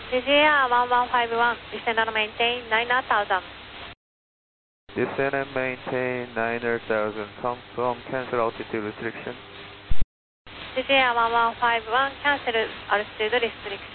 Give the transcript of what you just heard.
DGR 1151, descend and maintain 9000. Descend and maintain 9000. Confirm cancel altitude restriction. DGR 1151, cancel altitude restriction.